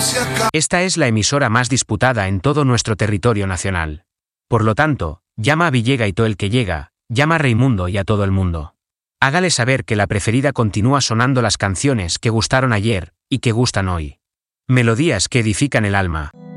Esta es la emisora más disputada en todo nuestro territorio nacional. Por lo tanto, llama a Villega y todo el que llega, llama a Raimundo y a todo el mundo. Hágale saber que la preferida continúa sonando las canciones que gustaron ayer y que gustan hoy. Melodías que edifican el alma.